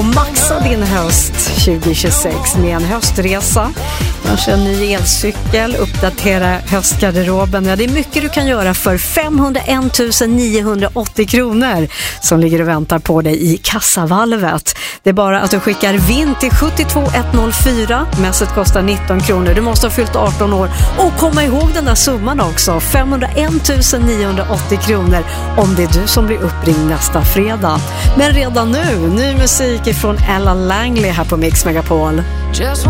och maxa din höst 2026 med en höstresa, kanske en ny elcykel, uppdatera höstgarderoben. Ja, det är mycket du kan göra för 501 980 kronor som ligger och väntar på dig i kassavalvet. Det är bara att du skickar VIN till 72104. Mässet kostar 19 kronor. Du måste ha fyllt 18 år och komma ihåg den där summan också. 501 980 kronor om det är du som blir uppringd nästa fredag. Men redan nu, ny musik från Ella Langley här på Mix Megapol. Just